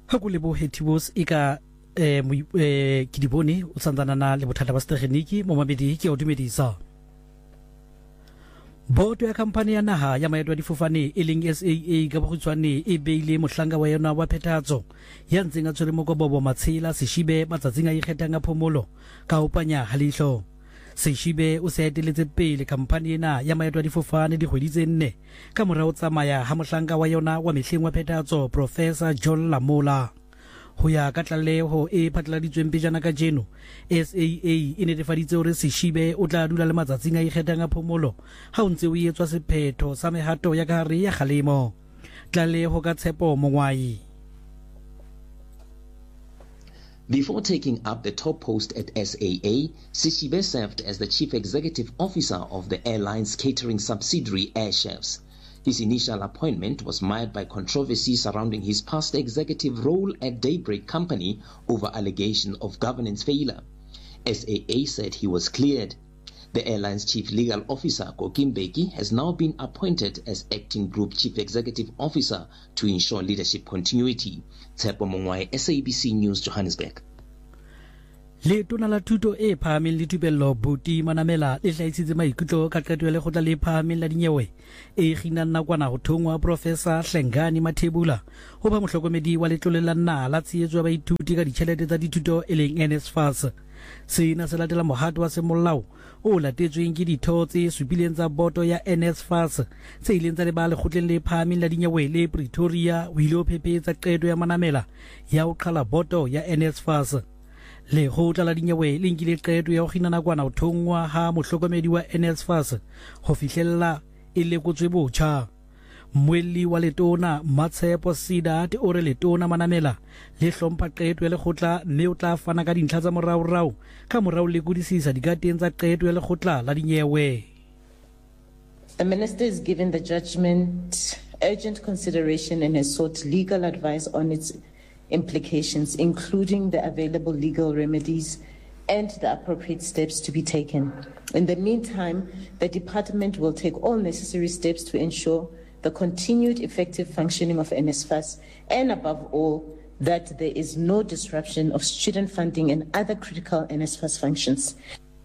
ha go lebo hetibos ika ke di bone o tsantsana na le bothata ba stegeniki mo mabedi ke o dumedisa. Boto ya kampane ya naha ya maeto a difofane e leng SAA ka bokgutshwane e beile mohlanga wa yona wa phethahatso ya ntseng a tshwere Mokobobo Matshela Seshibe matsatsing a ikgethang a phomolo ka ho panya halihlo. Seshibe o se eteletse pele kampane ena ya maeto a difofane dikgwedi tse 4 ka morao tsamaya ha mohlanga wa yona wa mehleng wa phethahatso Professor John Lamola. Ho ya ka tlaleho e phatlaladitsweng pejana ka jeno, SAA e netefaditse hore Seshibe o tla dula le matsatsing a ikgethang a phomolo ha o ntse o etswa sephetho sa mehato ya kahare ya kgalemo. Tlaleho ka Tshepo Mongwai. Before taking up the top post at SAA, Seshibe served as the Chief Executive Officer of the airline's catering subsidiary Air Chefs. His initial appointment was marred by controversy surrounding his past executive role at Daybreak Company over allegation of governance failure. SAA said he was cleared. The airline's chief legal officer, Kokim Beki, has now been appointed as acting group chief executive officer to ensure leadership continuity. Tshepo Mongwai, SABC News, Johannesburg. Le tona la thuto e phahameng le thupello Buti Manamela le hlahisitse maikutlo ka qeto ya lekgotla le phahameng la dinyewe e kginang nakwana ho thongwa Professor Hlengani Mathebula ho ba mohlokomedi wa letlole la naha la tshehetso ya baithuti ka ditjhelete tsa dithuto e leng NSFAS. Sena se latela mohato wa semolao o latetsweng ke ditho tse supileng tsa boto ya NSFAS tse ileng tsa leba lekgotleng le phahameng la dinyewe le Pretoria ho ile ho phephetsa qeto ya Manamela ya ho qhala boto ya NSFAS. Le hotla la dinyewe le nkile qeto ya ho kgina nakwana ho thongwa ha mohlokomedi wa NSFAS ho fihlella e lekotswe botjha. Mweli wa letona Matshepo Sidat o re letona Manamela le hlompha qeto ya lekgotla mme o tla fana ka dintlha tsa morao ka morao le kodisisa dikateng tsa qeto ya lekgotla la dinyewe. The minister is given the judgment urgent consideration and has sought legal advice on its implications, including the available legal remedies and the appropriate steps to be taken. In the meantime, the department will take all necessary steps to ensure the continued effective functioning of NSFAS and, above all, that there is no disruption of student funding and other critical NSFAS functions.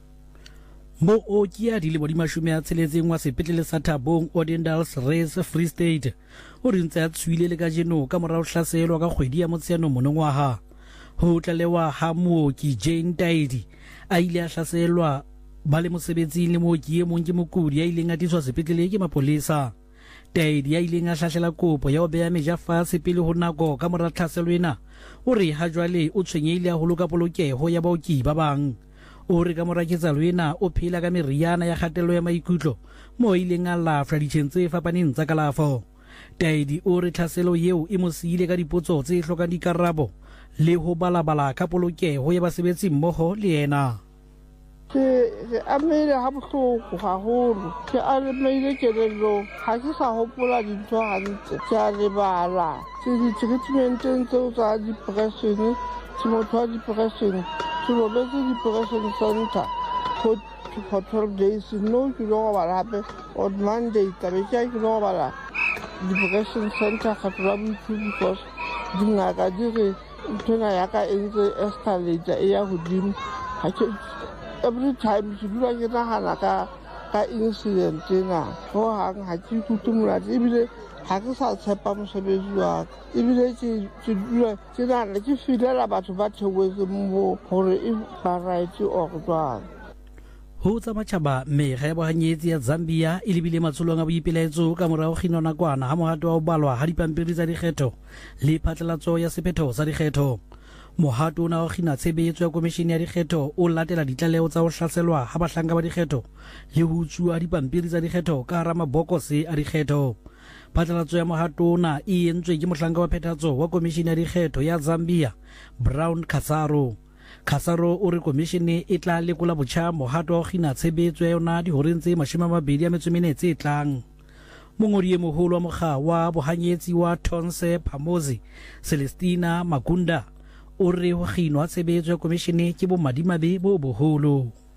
Mo o kia di le bodima shume a tsheletseng wa sepetlele sa Thabong Ordendals Race Free State o re ntse a tshwile le ka jeno ka morao hlaselwa ka kgwedi ya Motsheanong monongwaha. Ho tlalewa ha mooki Jane Taidi a ile a hlaselwa ba le mosebetsing le mooki e mong ke mokudi ya ileng a tiswa sepetlele ke mapolesa. Taidi ya ileng a hlahlela kopo ya ho beha meja fatshe pele ho nako ka mora tlhaselo ena o re ha jwale o tshwenyeile haholo ka polokeho ya baoki ba bang. O re ka mora ketsalo ena o phela ka meriana ya kgatello ya maikutlo mo ileng a lafla ditjheng tse fapaneng tsa kalafo. Taidi o re tlhaselo eo e mo siile ka dipotso tse hlokang dikarabo le ho balabala ka polokeho ya basebetsi mmoho le yena. Ke amele ha bohloko haholo ke amele kelello ha ke sa hopola dintho hantle ke a lebala ke di-treatmenteng tseo tsa depression ke motho wa depression ke robetse depression center for 12 days no ke lo robala hape on Monday tabe ke lo robala depression center ka travel because dingaka di re ntona ya ka entse escalator e ya hodimo ha ke every time ke dula ke nagana ka incident ena ho hang ha ke kutumula ebile ha ke sa tshepa mosebetsi wa ka ebile ke dula ke nana ke filela batho ba theoetse mo hore e ba right or jwang. Ho tsa matjhaba mekga ya bohanyetsi ya Zambia e lebile matsolong a boipelaetso ka morao kgina nakwana ha mohato wa ho balwa ha dipampiri tsa dikgetho le phatlalatso ya sephetho sa dikgetho. Mohato ona wa kgina tshebetso ya komishene ya dikgetho o latela ditlaleho tsa ho hlaselwa ha bahlanka ba dikgetho le ho utsuwa dipampiri tsa dikgetho ka hara mabokose a dikgetho. Phatlalatso ya mohato ona e entswe ke mohlanka wa phethahatso wa komishene ya dikgetho ya Zambia Brown Khasaro. Khasaro o re komishene e tla lekola botjha mohato wa kgina tshebetso ya yona dihoreng tse 24 tse tlang. Mongodi e moholo wa mokga wa bohanyetsi wa Tonse Phamozi Celestina Magunda o re ho kginwa tshebetso ya komishene ke bo madimabe bo boholo.